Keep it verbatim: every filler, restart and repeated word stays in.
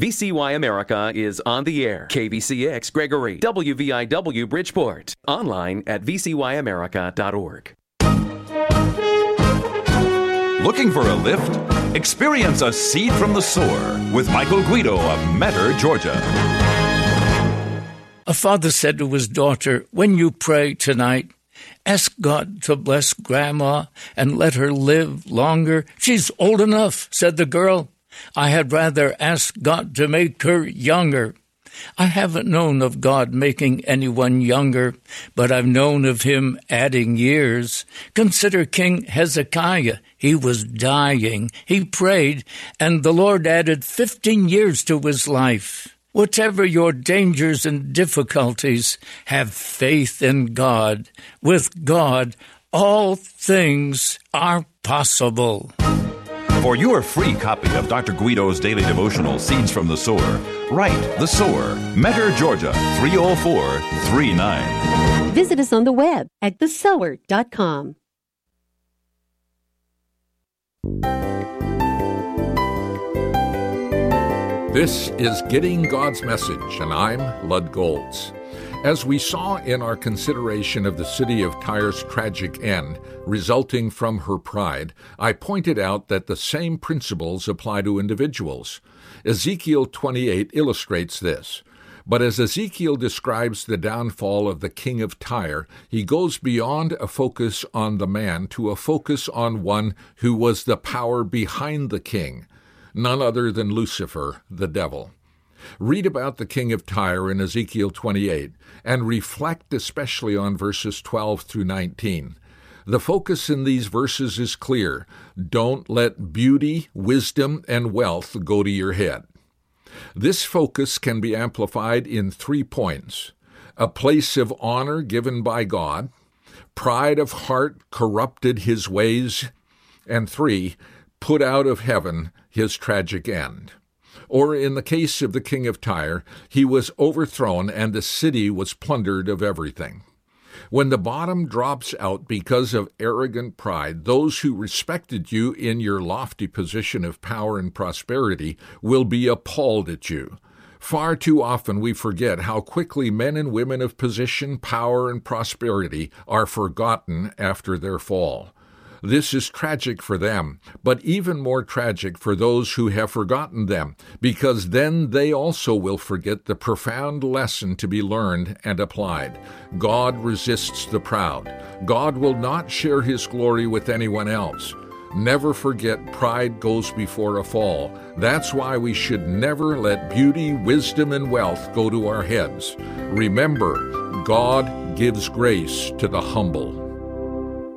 V C Y America is on the air. K V C X Gregory, W V I W Bridgeport. Online at v c y america dot org. Looking for a lift? Experience a seed from the sower with Michael Guido of Metter, Georgia. A father said to his daughter, when you pray tonight, ask God to bless Grandma and let her live longer. She's old enough, said the girl. I had rather ask God to make her younger. I haven't known of God making anyone younger, but I've known of him adding years. Consider King Hezekiah. He was dying. He prayed, and the Lord added fifteen years to his life. Whatever your dangers and difficulties, have faith in God. With God, all things are possible. For your free copy of Doctor Guido's daily devotional, Seeds from the Sower, write The Sower, Metter, Georgia, three oh four three nine. Visit us on the web at the sower dot com. This is Getting God's Message, and I'm Lud Golds. As we saw in our consideration of the city of Tyre's tragic end, resulting from her pride, I pointed out that the same principles apply to individuals. Ezekiel twenty-eight illustrates this. But as Ezekiel describes the downfall of the king of Tyre, he goes beyond a focus on the man to a focus on one who was the power behind the king, none other than Lucifer, the devil. Read about the king of Tyre in Ezekiel twenty-eight, and reflect especially on verses twelve through nineteen. The focus in these verses is clear. Don't let beauty, wisdom, and wealth go to your head. This focus can be amplified in three points: a place of honor given by God, pride of heart corrupted his ways, and three, put out of heaven his tragic end. Or in the case of the king of Tyre, he was overthrown and the city was plundered of everything. When the bottom drops out because of arrogant pride, those who respected you in your lofty position of power and prosperity will be appalled at you. Far too often we forget how quickly men and women of position, power, and prosperity are forgotten after their fall. This is tragic for them, but even more tragic for those who have forgotten them, because then they also will forget the profound lesson to be learned and applied. God resists the proud. God will not share his glory with anyone else. Never forget, pride goes before a fall. That's why we should never let beauty, wisdom, and wealth go to our heads. Remember, God gives grace to the humble.